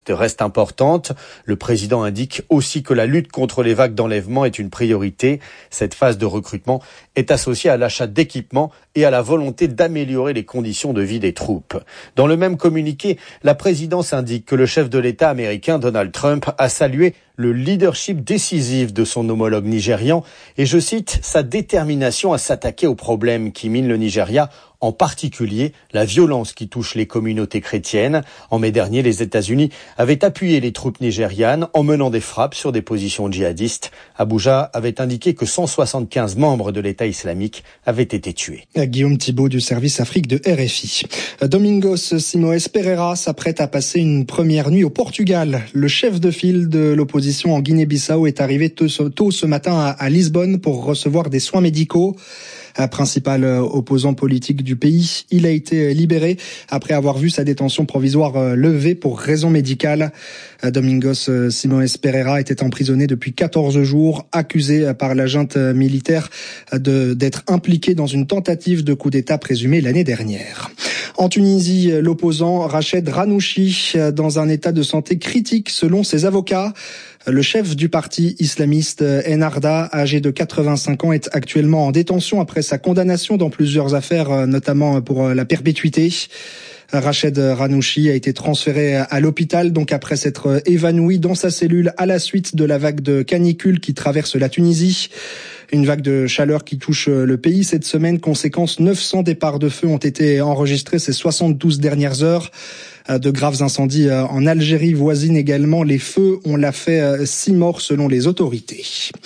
reste importante. Le président indique aussi que la lutte contre les vagues d'enlèvement est une priorité. Cette phase de recrutement est associée à l'achat d'équipements et à la volonté d'améliorer les conditions de vie des troupes. Dans le même communiqué, la présidence indique que le chef de l'État américain Donald Trump a salué le leadership décisif de son homologue nigérian et, je cite, sa détermination à s'attaquer aux problèmes qui minent le Nigeria, en particulier la violence qui touche les communautés chrétiennes. En mai dernier, les États-Unis avaient appuyé les troupes nigérianes en menant des frappes sur des positions djihadistes. Abuja avait indiqué que 175 membres de l'État islamique avaient été tués. Guillaume Thibault du service Afrique de RFI. Domingos Simoes Pereira s'apprête à passer une première nuit au Portugal. Le chef de file de l'opposition en Guinée-Bissau est arrivé tôt ce matin à Lisbonne pour recevoir des soins médicaux. Principal opposant politique du pays, il a été libéré après avoir vu sa détention provisoire levée pour raison médicale. Domingos Simoes Pereira était emprisonné depuis 14 jours, accusé par la junte militaire d'être impliqué dans une tentative de coup d'État présumée l'année dernière. En Tunisie, l'opposant Rached Ghannouchi dans un état de santé critique selon ses avocats. Le chef du parti islamiste Ennahda, âgé de 85 ans, est actuellement en détention après sa condamnation dans plusieurs affaires, notamment pour la perpétuité. Rached Ghannouchi a été transféré à l'hôpital, donc après s'être évanoui dans sa cellule à la suite de la vague de canicule qui traverse la Tunisie. Une vague de chaleur qui touche le pays cette semaine. Conséquence, 900 départs de feu ont été enregistrés ces 72 dernières heures. De graves incendies en Algérie voisine également. Les feux ont fait 6 morts selon les autorités.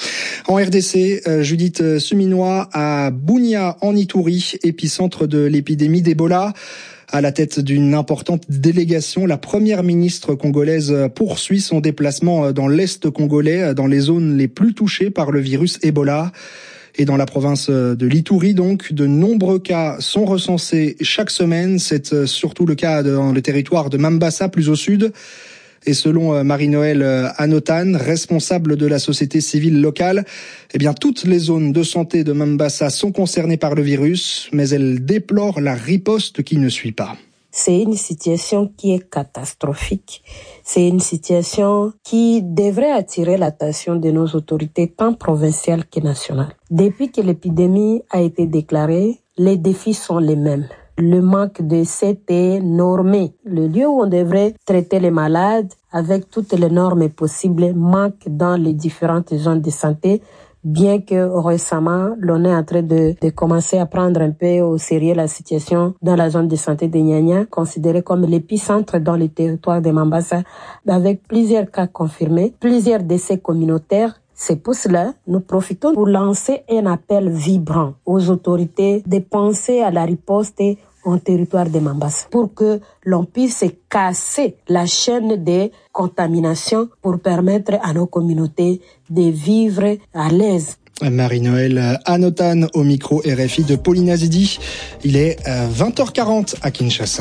En RDC, Judith Suminois à Bunia en Ituri, épicentre de l'épidémie d'Ebola. À la tête d'une importante délégation, la première ministre congolaise poursuit son déplacement dans l'Est congolais, dans les zones les plus touchées par le virus Ebola. Et dans la province de l'Ituri, donc, de nombreux cas sont recensés chaque semaine. C'est surtout le cas dans le territoire de Mambasa, plus au sud. Et selon Marie-Noëlle Anotan, responsable de la société civile locale, toutes les zones de santé de Mambasa sont concernées par le virus, mais elle déplore la riposte qui ne suit pas. C'est une situation qui est catastrophique. C'est une situation qui devrait attirer l'attention de nos autorités, tant provinciales que nationales. Depuis que l'épidémie a été déclarée, les défis sont les mêmes. Le manque de CT normé, le lieu où on devrait traiter les malades avec toutes les normes possibles, manque dans les différentes zones de santé, bien que récemment, l'on est en train de commencer à prendre un peu au sérieux la situation dans la zone de santé de Nyanya, considérée comme l'épicentre dans le territoire de Mambasa, avec plusieurs cas confirmés, plusieurs décès communautaires. C'est pour cela, nous profitons pour lancer un appel vibrant aux autorités de penser à la riposte en territoire de Mambasa pour que l'on puisse casser la chaîne de contamination pour permettre à nos communautés de vivre à l'aise. Marie-Noëlle Anotan au micro RFI de Pauline Azidi. Il est 20h40 à Kinshasa.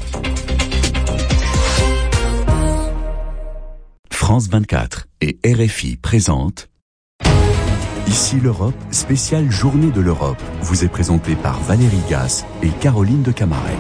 France 24 et RFI présentent Ici l'Europe, spéciale Journée de l'Europe, vous est présenté par Valérie Gasse et Caroline de Camaret.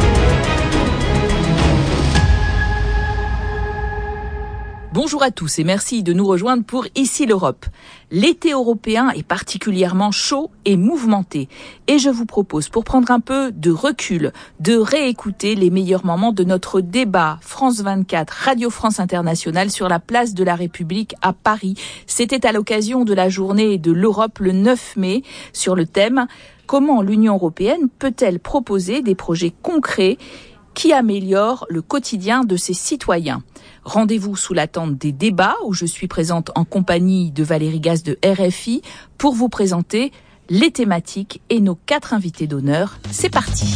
Bonjour à tous et merci de nous rejoindre pour Ici l'Europe. L'été européen est particulièrement chaud et mouvementé. Et je vous propose, pour prendre un peu de recul, de réécouter les meilleurs moments de notre débat France 24, Radio France Internationale sur la place de la République à Paris. C'était à l'occasion de la journée de l'Europe le 9 mai sur le thème « Comment l'Union européenne peut-elle proposer des projets concrets qui améliore le quotidien de ses citoyens ?» Rendez-vous sous la tente des débats où je suis présente en compagnie de Valérie Gasse de RFI pour vous présenter les thématiques et nos 4 invités d'honneur. C'est parti.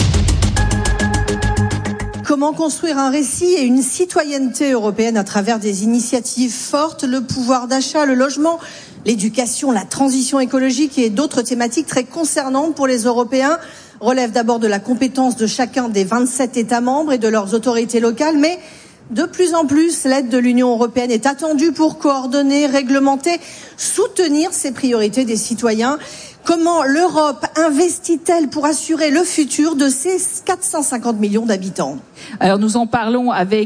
Comment construire un récit et une citoyenneté européenne à travers des initiatives fortes, le pouvoir d'achat, le logement, l'éducation, la transition écologique et d'autres thématiques très concernantes pour les Européens relèvent d'abord de la compétence de chacun des 27 États membres et de leurs autorités locales, mais de plus en plus, l'aide de l'Union européenne est attendue pour coordonner, réglementer, soutenir ces priorités des citoyens. Comment l'Europe investit-elle pour assurer le futur de ses 450 millions d'habitants ? Alors nous en parlons avec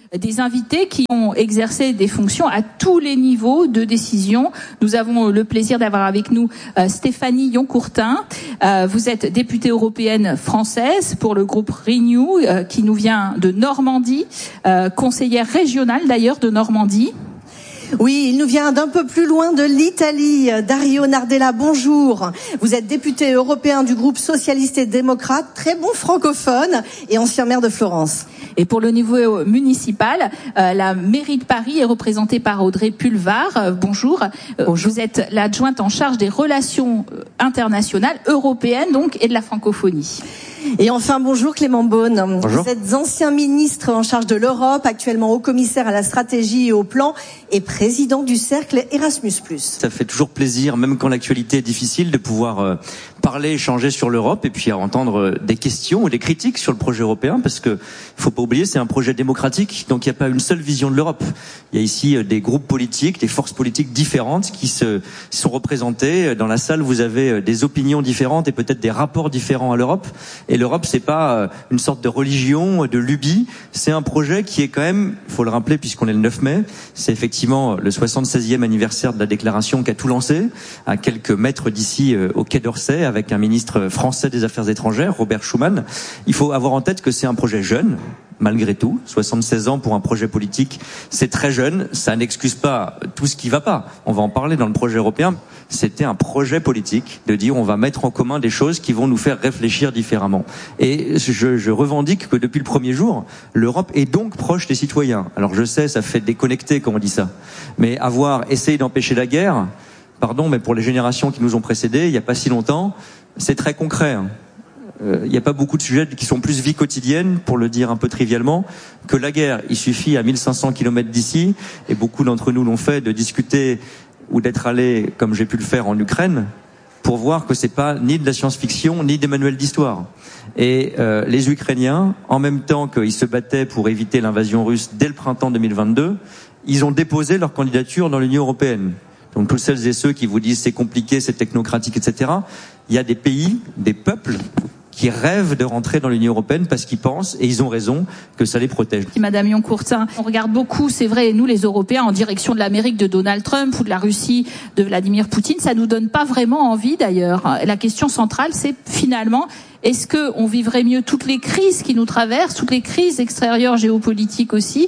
des invités qui ont exercé des fonctions à tous les niveaux de décision. Nous avons le plaisir d'avoir avec nous Stéphanie Yoncourtin. Vous êtes députée européenne française pour le groupe Renew, qui nous vient de Normandie, conseillère régionale d'ailleurs de Normandie. Oui, il nous vient d'un peu plus loin de l'Italie. Dario Nardella, bonjour. Vous êtes député européen du groupe socialiste et démocrate, très bon francophone et ancien maire de Florence. Et pour le niveau municipal, la mairie de Paris est représentée par Audrey Pulvar. Bonjour. Bonjour. Vous êtes l'adjointe en charge des relations internationales européennes donc et de la francophonie. Et enfin, bonjour Clément Beaune. Bonjour. Vous êtes ancien ministre en charge de l'Europe, actuellement haut-commissaire à la stratégie et au plan et président du cercle Erasmus+. Ça fait toujours plaisir, même quand l'actualité est difficile, de pouvoir parler, échanger sur l'Europe et puis entendre des questions ou des critiques sur le projet européen, parce que faut pas oublier, c'est un projet démocratique, donc il n'y a pas une seule vision de l'Europe. Il y a ici des groupes politiques, des forces politiques différentes qui sont représentées. Dans la salle, vous avez des opinions différentes et peut-être des rapports différents à l'Europe. Et l'Europe, c'est pas une sorte de religion, de lubie. C'est un projet qui est quand même, faut le rappeler puisqu'on est le 9 mai, c'est effectivement le 76e anniversaire de la déclaration qui a tout lancé, à quelques mètres d'ici au Quai d'Orsay, avec un ministre français des Affaires étrangères, Robert Schuman. Il faut avoir en tête que c'est un projet jeune, malgré tout. 76 ans pour un projet politique, c'est très jeune. Ça n'excuse pas tout ce qui va pas. On va en parler dans le projet européen. C'était un projet politique de dire on va mettre en commun des choses qui vont nous faire réfléchir différemment. Et je revendique que depuis le premier jour, l'Europe est donc proche des citoyens. Alors je sais, ça fait déconnecter quand on dit ça. Mais avoir essayé d'empêcher la guerre, pardon, mais pour les générations qui nous ont précédés, il n'y a pas si longtemps, c'est très concret. Il n'y a pas beaucoup de sujets qui sont plus vie quotidienne, pour le dire un peu trivialement, que la guerre. Il suffit à 1500 km d'ici, et beaucoup d'entre nous l'ont fait, de discuter ou d'être allé, comme j'ai pu le faire en Ukraine, pour voir que c'est pas ni de la science-fiction, ni des manuels d'histoire. Et les Ukrainiens, en même temps qu'ils se battaient pour éviter l'invasion russe dès le printemps 2022, ils ont déposé leur candidature dans l'Union européenne. Donc toutes celles et ceux qui vous disent c'est compliqué, c'est technocratique, etc., il y a des pays, des peuples qui rêvent de rentrer dans l'Union européenne parce qu'ils pensent, et ils ont raison, que ça les protège. Madame Yoncourtin, on regarde beaucoup, c'est vrai, nous les Européens, en direction de l'Amérique de Donald Trump ou de la Russie de Vladimir Poutine, ça nous donne pas vraiment envie d'ailleurs. La question centrale, c'est finalement, est-ce que on vivrait mieux toutes les crises qui nous traversent, toutes les crises extérieures géopolitiques aussi,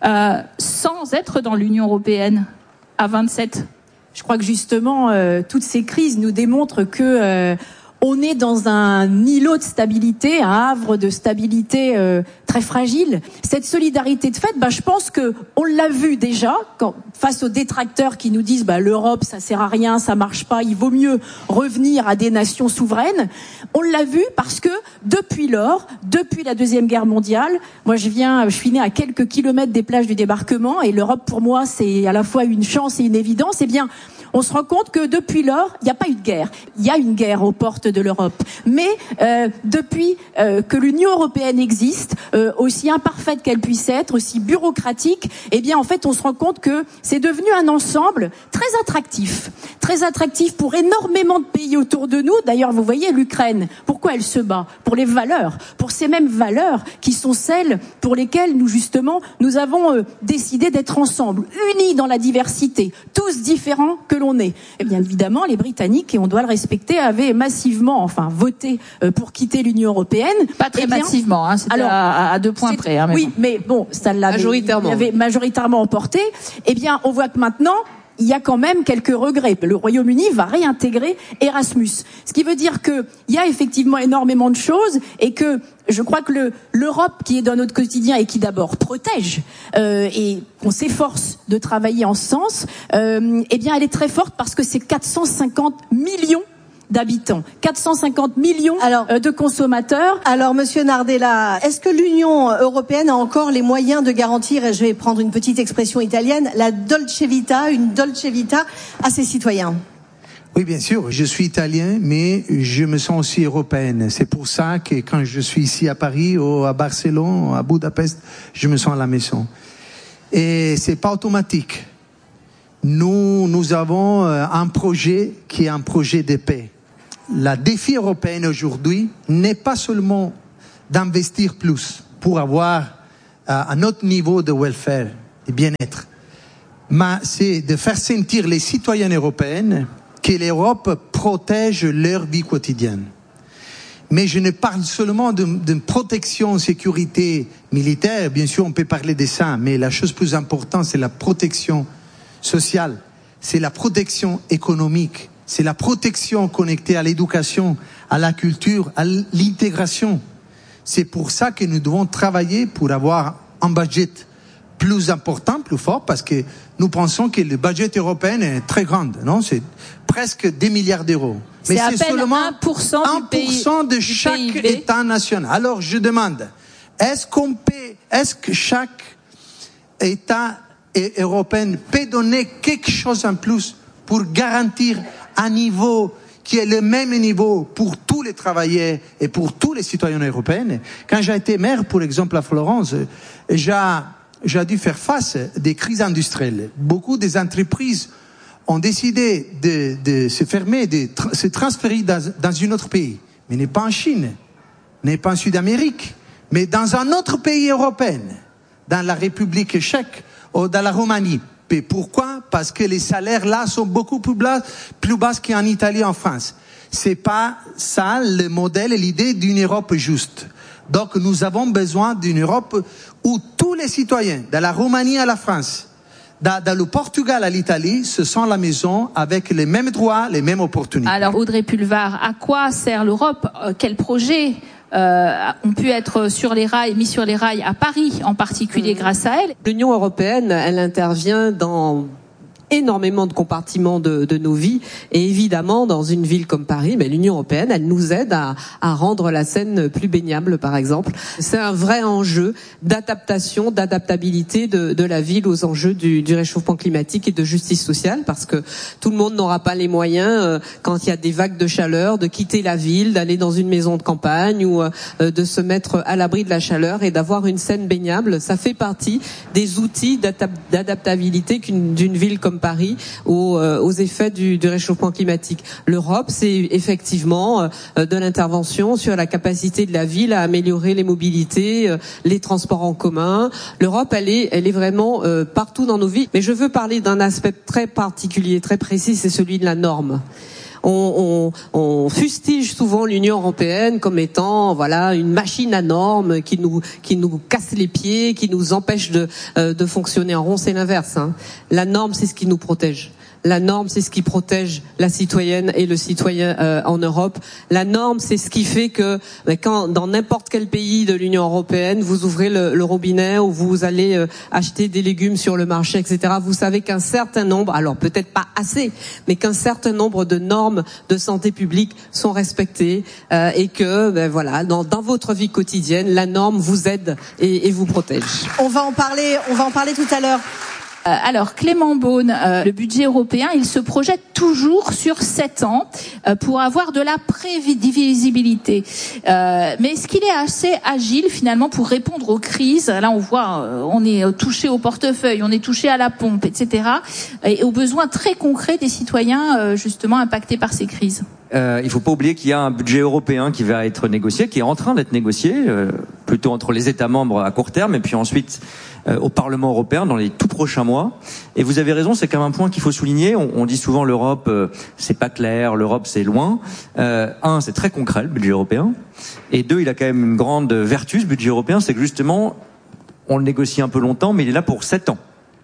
sans être dans l'Union européenne à 27? Je crois que justement, toutes ces crises nous démontrent que on est dans un îlot de stabilité, un havre de stabilité très fragile. Cette solidarité de fait, je pense que on l'a vu déjà face aux détracteurs qui nous disent l'Europe ça sert à rien, ça marche pas, il vaut mieux revenir à des nations souveraines. On l'a vu parce que depuis lors, depuis la Deuxième Guerre mondiale, moi je suis née à quelques kilomètres des plages du débarquement et l'Europe pour moi c'est à la fois une chance et une évidence. Eh bien, on se rend compte que depuis lors, il n'y a pas eu de guerre. Il y a une guerre aux portes de l'Europe. Mais depuis que l'Union européenne existe, aussi imparfaite qu'elle puisse être, aussi bureaucratique, eh bien en fait on se rend compte que c'est devenu un ensemble très attractif pour énormément de pays autour de nous. D'ailleurs, vous voyez l'Ukraine, pourquoi elle se bat? Pour les valeurs, pour ces mêmes valeurs qui sont celles pour lesquelles nous justement nous avons décidé d'être ensemble, unis dans la diversité, tous différents que l'on est. Et bien évidemment, les Britanniques, et on doit le respecter, avaient massivement, voté pour quitter l'Union européenne. Pas très massivement, c'était à 2 points près. Oui, mais bon, ça l'avait majoritairement emporté. Eh bien, on voit que maintenant, il y a quand même quelques regrets. Le Royaume-Uni va réintégrer Erasmus. Ce qui veut dire que il y a effectivement énormément de choses et que je crois que l'Europe qui est dans notre quotidien et qui d'abord protège et on s'efforce de travailler en ce sens, eh bien elle est très forte parce que c'est 450 millions d'habitants, 450 millions de consommateurs. Alors, Monsieur Nardella, est-ce que l'Union européenne a encore les moyens de garantir, et je vais prendre une petite expression italienne, la dolce vita, une dolce vita à ses citoyens? Oui, bien sûr, je suis italien, mais je me sens aussi européenne. C'est pour ça que quand je suis ici à Paris, ou à Barcelone, ou à Budapest, je me sens à la maison. Et c'est pas automatique. Nous avons un projet qui est un projet de paix. Le défi européen aujourd'hui n'est pas seulement d'investir plus pour avoir un autre niveau de welfare et bien-être. Mais c'est de faire sentir les citoyens européens que l'Europe protège leur vie quotidienne. Mais je ne parle seulement de protection, sécurité militaire. Bien sûr, on peut parler de ça, mais la chose plus importante, c'est la protection sociale, c'est la protection économique, c'est la protection connectée à l'éducation, à la culture, à l'intégration. C'est pour ça que nous devons travailler pour avoir un budget plus important, plus fort, parce que nous pensons que le budget européen est très grand, non? C'est presque 10 milliards d'euros. Mais c'est seulement 1% de chaque PIB. État national. Alors je demande, est-ce que chaque État européen peut donner quelque chose en plus pour garantir un niveau qui est le même niveau pour tous les travailleurs et pour tous les citoyens européens? Quand j'ai été maire, par exemple, à Florence, j'ai dû faire face à des crises industrielles. Beaucoup des entreprises ont décidé de se fermer, de se transférer dans un autre pays. Mais n'est pas en Chine, n'est pas en Sud-Amérique, mais dans un autre pays européen, dans la République tchèque ou dans la Roumanie. Et pourquoi? Parce que les salaires là sont beaucoup plus bas qu'en Italie et en France. C'est pas ça le modèle et l'idée d'une Europe juste. Donc nous avons besoin d'une Europe où tous les citoyens, de la Roumanie à la France, dans le Portugal à l'Italie, se sentent à la maison avec les mêmes droits, les mêmes opportunités. Alors Audrey Pulvar, à quoi sert l'Europe? Quels projets ont pu être mis sur les rails à Paris, en particulier grâce à elle? L'Union européenne, elle intervient dans énormément de compartiments de nos vies, et évidemment dans une ville comme Paris, mais l'Union européenne, elle nous aide à rendre la Seine plus baignable, par exemple. C'est un vrai enjeu d'adaptation, d'adaptabilité de la ville aux enjeux du réchauffement climatique et de justice sociale, parce que tout le monde n'aura pas les moyens, quand il y a des vagues de chaleur, de quitter la ville, d'aller dans une maison de campagne ou de se mettre à l'abri de la chaleur et d'avoir une Seine baignable. Ça fait partie des outils d'adaptabilité d'une ville comme Paris aux effets du réchauffement climatique. L'Europe, c'est effectivement de l'intervention sur la capacité de la ville à améliorer les mobilités, les transports en commun. L'Europe, elle est vraiment partout dans nos vies. Mais je veux parler d'un aspect très particulier, très précis, c'est celui de la norme. On fustige souvent l'Union européenne comme étant une machine à normes qui nous casse les pieds, qui nous empêche de fonctionner en rond. C'est l'inverse, hein. La norme, c'est ce qui nous protège. La norme, c'est ce qui protège la citoyenne et le citoyen en Europe. La norme, c'est ce qui fait que quand dans n'importe quel pays de l'Union européenne, vous ouvrez le robinet ou vous allez acheter des légumes sur le marché, etc., vous savez qu'un certain nombre, alors peut-être pas assez, mais qu'un certain nombre de normes de santé publique sont respectées et que dans votre vie quotidienne, la norme vous aide et vous protège. On va en parler tout à l'heure. Alors Clément Beaune, le budget européen, il se projette toujours sur 7 ans pour avoir de la prévisibilité. Mais est-ce qu'il est assez agile finalement pour répondre aux crises? Là on voit, on est touché au portefeuille, on est touché à la pompe, etc. Et aux besoins très concrets des citoyens justement impactés par ces crises. Il faut pas oublier qu'il y a un budget européen qui va être négocié, qui est en train d'être négocié, plutôt entre les États membres à court terme, et puis ensuite au Parlement européen dans les tout prochains mois. Et vous avez raison, c'est quand même un point qu'il faut souligner. On dit souvent l'Europe, c'est pas clair, l'Europe c'est loin. C'est très concret le budget européen. Et deux, il a quand même une grande vertu ce budget européen, c'est que justement, on le négocie un peu longtemps, mais il est là pour 7 ans.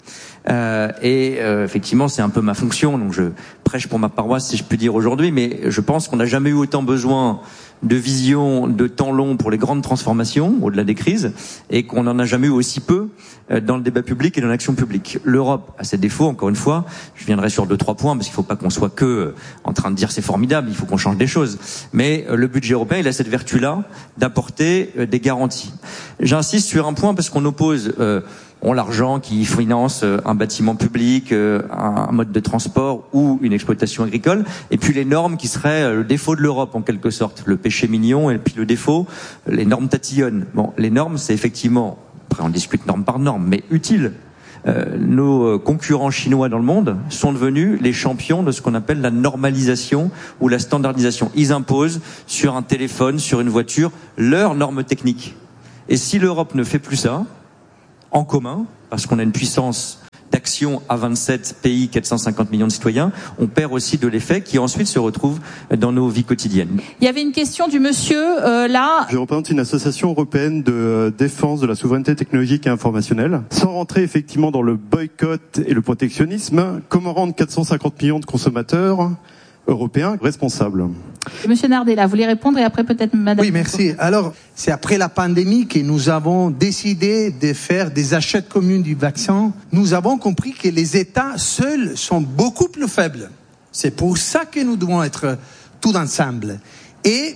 Effectivement, c'est un peu ma fonction, donc je prêche pour ma paroisse si je puis dire aujourd'hui, mais je pense qu'on n'a jamais eu autant besoin de vision, de temps long pour les grandes transformations au-delà des crises, et qu'on n'en a jamais eu aussi peu dans le débat public et dans l'action publique. L'Europe a ses défauts, encore une fois, je viendrai sur 2-3 points, parce qu'il ne faut pas qu'on soit que en train de dire c'est formidable, il faut qu'on change des choses. Mais le budget européen, il a cette vertu-là d'apporter des garanties. J'insiste sur un point, parce qu'on oppose l'argent qui finance un bâtiment public, un mode de transport ou une exploitation agricole, et puis les normes qui seraient le défaut de l'Europe en quelque sorte, le péché mignon, et puis le défaut, les normes tatillonnes. Bon, les normes, c'est effectivement, après on discute norme par norme, mais utile. Nos concurrents chinois dans le monde sont devenus les champions de ce qu'on appelle la normalisation ou la standardisation. Ils imposent sur un téléphone, sur une voiture, leurs normes techniques. Et si l'Europe ne fait plus ça, en commun, parce qu'on a une puissance d'action à 27 pays, 450 millions de citoyens, on perd aussi de l'effet qui ensuite se retrouve dans nos vies quotidiennes. Il y avait une question du monsieur là. Je représente une association européenne de défense de la souveraineté technologique et informationnelle. Sans rentrer effectivement dans le boycott et le protectionnisme, comment rendre 450 millions de consommateurs européens responsables? Monsieur Nardella, vous voulez répondre et après peut-être Madame. Oui, merci. Alors, c'est après la pandémie que nous avons décidé de faire des achats communs du vaccin. Nous avons compris que les États seuls sont beaucoup plus faibles. C'est pour ça que nous devons être tous ensemble. Et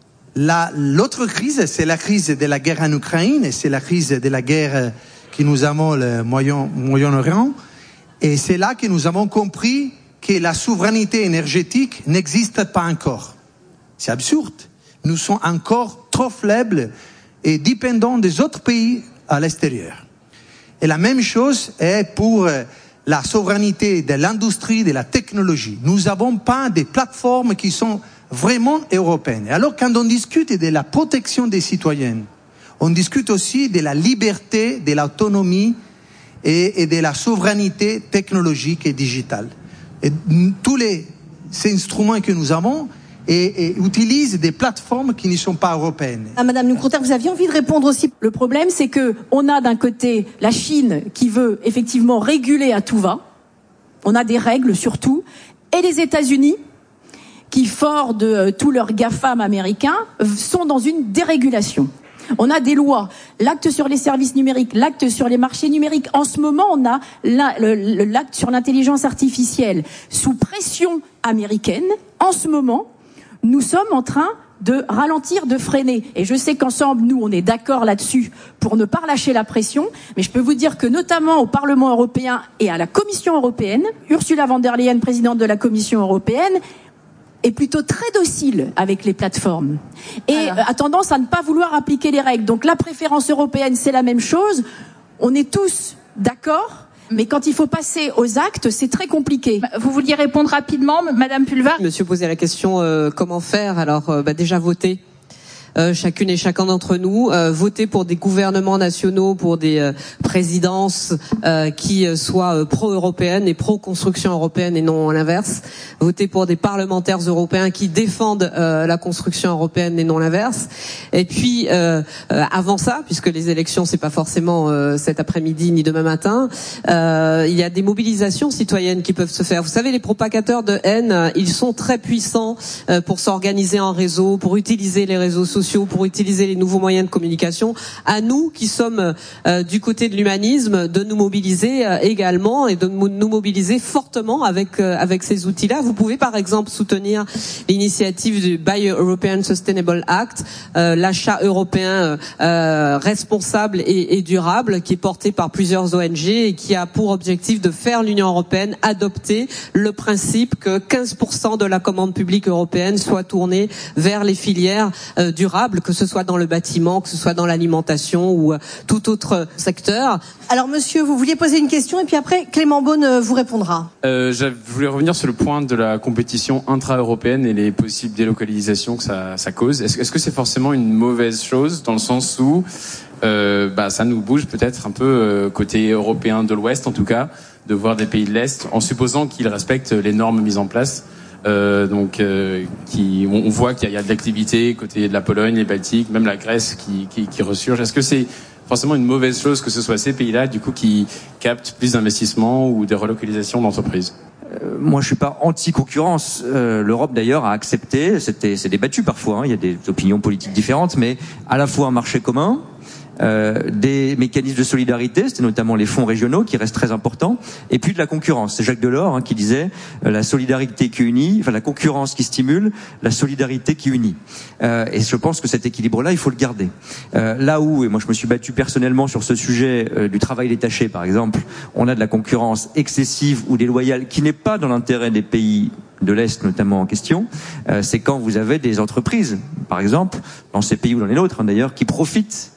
l'autre crise, c'est la crise de la guerre en Ukraine, et c'est la crise de la guerre que nous avons au Moyen-Orient. Et c'est là que nous avons compris que la souveraineté énergétique n'existe pas encore. C'est absurde. Nous sommes encore trop faibles et dépendants des autres pays à l'extérieur. Et la même chose est pour la souveraineté de l'industrie, de la technologie. Nous n'avons pas des plateformes qui sont vraiment européennes. Alors quand on discute de la protection des citoyens, on discute aussi de la liberté, de l'autonomie et de la souveraineté technologique et digitale. Et tous ces instruments que nous avons et utilisent des plateformes qui ne sont pas européennes. Madame Nucroter, vous aviez envie de répondre aussi. Le problème, c'est que on a d'un côté la Chine qui veut effectivement réguler à tout va. On a des règles surtout, et les États-Unis qui, forts de tous leurs GAFAM américains, sont dans une dérégulation. On a des lois, l'acte sur les services numériques, l'acte sur les marchés numériques. En ce moment, on a l'acte sur l'intelligence artificielle sous pression américaine. En ce moment, nous sommes en train de ralentir, de freiner. Et je sais qu'ensemble, nous, on est d'accord là-dessus pour ne pas relâcher la pression. Mais je peux vous dire que notamment au Parlement européen et à la Commission européenne, Ursula von der Leyen, présidente de la Commission européenne, est plutôt très docile avec les plateformes et a tendance à ne pas vouloir appliquer les règles. Donc la préférence européenne, c'est la même chose. On est tous d'accord, mais quand il faut passer aux actes, c'est très compliqué. Vous vouliez répondre rapidement, Madame Pulvar? Monsieur posait la question comment faire. Alors déjà voter. Chacune et chacun d'entre nous, voter pour des gouvernements nationaux, pour des présidences qui soient pro-européennes et pro-construction européenne et non l'inverse. Voter pour des parlementaires européens qui défendent la construction européenne et non l'inverse. Et puis avant ça, puisque les élections c'est pas forcément cet après-midi ni demain matin, il y a des mobilisations citoyennes qui peuvent se faire. Vous savez, les propagateurs de haine, ils sont très puissants pour s'organiser en réseau, pour utiliser les réseaux sociaux, pour utiliser les nouveaux moyens de communication. À nous qui sommes du côté de l'humanisme, de nous mobiliser également et de nous mobiliser fortement avec ces outils-là. Vous pouvez par exemple soutenir l'initiative du Buy European Sustainable Act, l'achat européen responsable et durable, qui est porté par plusieurs ONG et qui a pour objectif de faire l'Union européenne adopter le principe que 15% de la commande publique européenne soit tournée vers les filières durables, que ce soit dans le bâtiment, que ce soit dans l'alimentation ou tout autre secteur. Alors monsieur, vous vouliez poser une question et puis après Clément Beaune vous répondra. Je voulais revenir sur le point de la compétition intra-européenne et les possibles délocalisations que ça cause. Est-ce que c'est forcément une mauvaise chose dans le sens où ça nous bouge peut-être un peu côté européen de l'Ouest en tout cas, de voir des pays de l'Est en supposant qu'ils respectent les normes mises en place. On voit qu'il y a de l'activité côté de la Pologne, les Baltiques, même la Grèce qui ressurge. Est-ce que c'est forcément une mauvaise chose que ce soit ces pays-là, du coup, qui captent plus d'investissements ou des relocalisations d'entreprises? Moi, je suis pas anti-concurrence. L'Europe, d'ailleurs, a accepté, c'est débattu parfois, il y a des opinions politiques différentes, mais à la fois un marché commun, des mécanismes de solidarité, c'était notamment les fonds régionaux qui restent très importants, et puis de la concurrence. C'est Jacques Delors qui disait la solidarité qui unit, la concurrence qui stimule, la solidarité qui unit. Et je pense que cet équilibre-là, il faut le garder. Là où, et moi je me suis battu personnellement sur ce sujet du travail détaché, par exemple, on a de la concurrence excessive ou déloyale qui n'est pas dans l'intérêt des pays de l'Est notamment en question, c'est quand vous avez des entreprises, par exemple, dans ces pays ou dans les nôtres d'ailleurs, qui profitent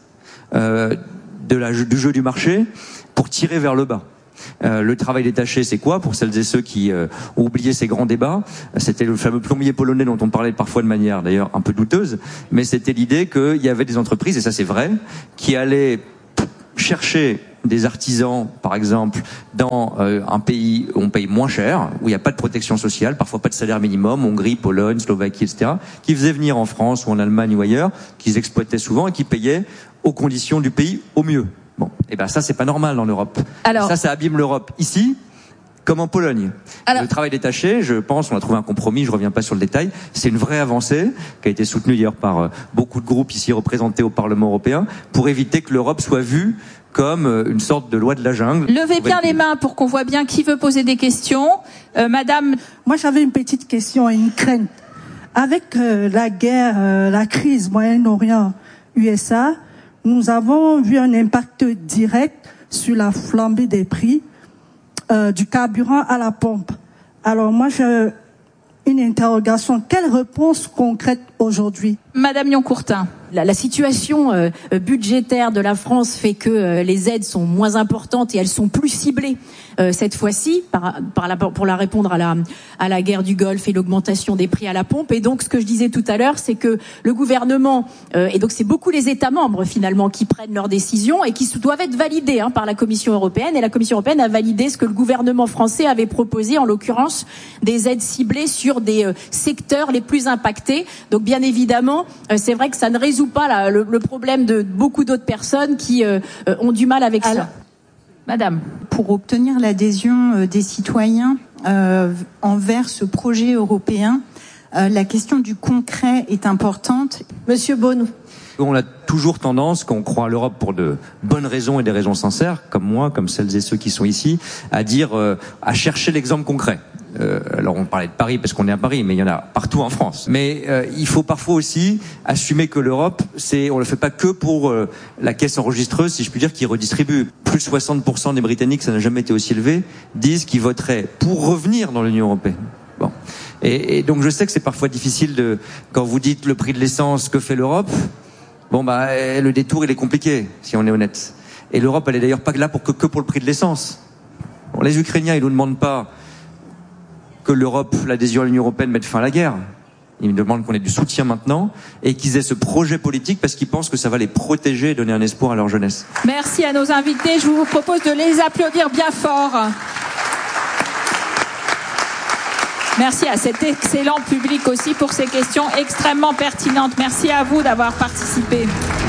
du jeu du marché pour tirer vers le bas. Le travail détaché, c'est quoi pour celles et ceux qui ont oublié ces grands débats? C'était le fameux plombier polonais dont on parlait parfois de manière d'ailleurs un peu douteuse, mais c'était l'idée qu'il y avait des entreprises, et ça c'est vrai, qui allaient chercher des artisans, par exemple, dans un pays où on paye moins cher, où il n'y a pas de protection sociale, parfois pas de salaire minimum, Hongrie, Pologne, Slovaquie, etc., qui faisaient venir en France ou en Allemagne ou ailleurs, qu'ils exploitaient souvent et qui payaient aux conditions du pays au mieux. Bon, et ben ça c'est pas normal dans l'Europe. Alors, ça abîme l'Europe ici, comme en Pologne. Le travail détaché, je pense, on a trouvé un compromis, je reviens pas sur le détail, c'est une vraie avancée, qui a été soutenue d'ailleurs par beaucoup de groupes ici représentés au Parlement européen, pour éviter que l'Europe soit vue comme une sorte de loi de la jungle. Levez bien les mains pour qu'on voit bien qui veut poser des questions. Madame. Moi j'avais une petite question et une crainte. Avec la guerre, la crise Moyen-Orient, USA, nous avons vu un impact direct sur la flambée des prix du carburant à la pompe. Alors moi, j'ai une interrogation. Quelle réponse concrète aujourd'hui? Madame Yoncourtin. La situation budgétaire de la France fait que les aides sont moins importantes et elles sont plus ciblées cette fois-ci pour la répondre à la guerre du Golfe et l'augmentation des prix à la pompe. Et donc ce que je disais tout à l'heure, c'est que le gouvernement et donc c'est beaucoup les États membres finalement qui prennent leurs décisions et qui doivent être validées par la Commission européenne. Et la Commission européenne a validé ce que le gouvernement français avait proposé, en l'occurrence des aides ciblées sur des secteurs les plus impactés. Donc bien évidemment, c'est vrai que ça ne résout pas le problème de beaucoup d'autres personnes qui ont du mal avec ça. Madame. Pour obtenir l'adhésion des citoyens envers ce projet européen, la question du concret est importante. Monsieur Beaune. On a toujours tendance, quand on croit à l'Europe pour de bonnes raisons et des raisons sincères, comme moi, comme celles et ceux qui sont ici, à dire, à chercher l'exemple concret. Alors on parlait de Paris parce qu'on est à Paris, mais il y en a partout en France. Mais il faut parfois aussi assumer que l'Europe, on le fait pas que pour la caisse enregistreuse, si je puis dire, qui redistribue. Plus 60% des Britanniques, ça n'a jamais été aussi élevé, disent qu'ils voteraient pour revenir dans l'Union européenne. Bon. Et donc je sais que c'est parfois difficile quand vous dites le prix de l'essence, que fait l'Europe? Bon le détour il est compliqué, si on est honnête. Et l'Europe, elle est d'ailleurs pas là que pour le prix de l'essence. Bon, les Ukrainiens, ils nous demandent pas que l'Europe, l'adhésion à l'Union européenne, mette fin à la guerre. Ils me demandent qu'on ait du soutien maintenant et qu'ils aient ce projet politique parce qu'ils pensent que ça va les protéger et donner un espoir à leur jeunesse. Merci à nos invités. Je vous propose de les applaudir bien fort. Merci à cet excellent public aussi pour ces questions extrêmement pertinentes. Merci à vous d'avoir participé.